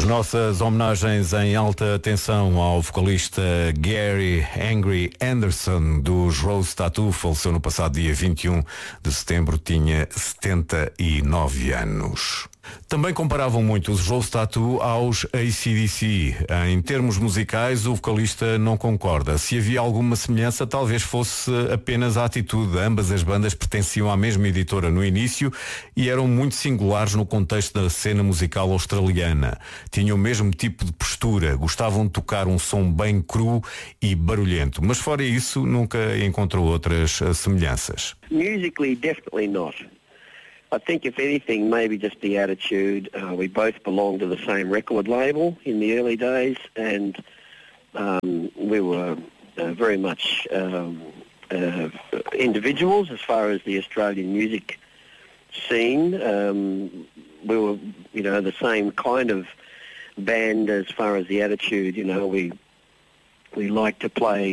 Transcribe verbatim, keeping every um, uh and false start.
As nossas homenagens em alta atenção ao vocalista Gary Angry Anderson dos Rose Tattoo, faleceu no passado dia vinte e um de setembro, tinha setenta e nove anos. Também comparavam muito os Rose Tattoo aos A C D C. Em termos musicais, o vocalista não concorda. Se havia alguma semelhança, talvez fosse apenas a atitude. Ambas as bandas pertenciam à mesma editora no início e eram muito singulares no contexto da cena musical australiana. Tinham o mesmo tipo de postura, gostavam de tocar um som bem cru e barulhento. Mas fora isso, nunca encontrou outras semelhanças. Musically, definitely not. I think, if anything, maybe just the attitude. Uh, we both belonged to the same record label in the early days, and um, we were uh, very much um, uh, individuals as far as the Australian music scene. Um, we were, you know, the same kind of band as far as the attitude. You know, we we like to play